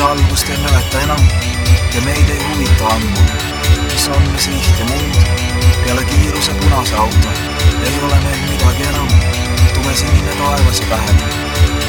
algust ei mäleta enam ja meid ei huvita ammu, mis on me siht ja muud. Peale kiiruse punase auto ei ole meil midagi enam. Tume sinine taevas ja pähed